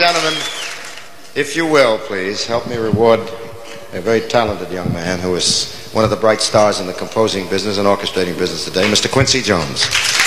gentlemen, if you will, please, help me reward a very talented young man who is one of the bright stars in the composing business and orchestrating business today, Mr. Quincy Jones.